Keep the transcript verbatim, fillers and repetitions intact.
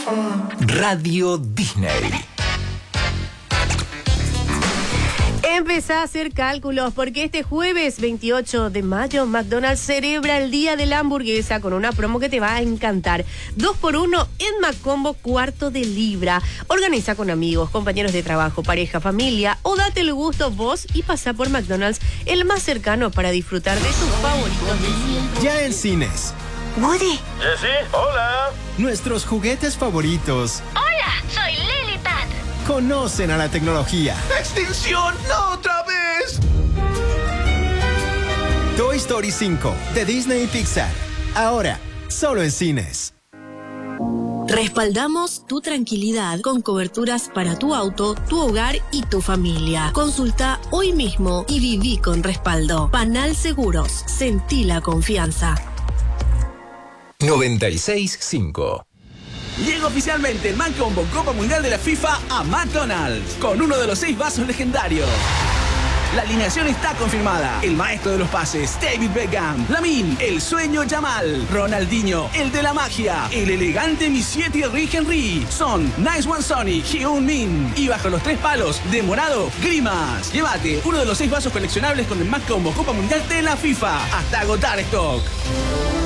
Radio Disney. Empezá a hacer cálculos porque este jueves veintiocho de mayo McDonald's celebra el Día de la Hamburguesa con una promo que te va a encantar. Dos por uno en McCombo cuarto de libra. Organiza con amigos, compañeros de trabajo, pareja, familia o date el gusto vos y pasá por McDonald's, el más cercano para disfrutar de tus favoritos de siempre. Ya en cines. Woody. Jessy, hola. Nuestros juguetes favoritos. Hola, soy Lily Pat. Conocen a la tecnología. ¡Extinción! ¡No otra vez! Toy Story cinco, de Disney y Pixar. Ahora, solo en cines. Respaldamos tu tranquilidad con coberturas para tu auto, tu hogar y tu familia. Consulta hoy mismo y viví con respaldo. Panal Seguros. Sentí la confianza. noventa y seis punto cinco. Llega oficialmente el McCombo Copa Mundial de la FIFA a McDonald's con uno de los seis vasos legendarios. La alineación está confirmada. El maestro de los pases, David Beckham. Lamine, el sueño Yamal. Ronaldinho, el de la magia. El elegante Monsieur Thierry Henry. Son Nice One Sonny, Heung-min. Y bajo los tres palos, de morado, Grimas. Llévate uno de los seis vasos coleccionables con el McCombo Copa Mundial de la FIFA. Hasta agotar stock.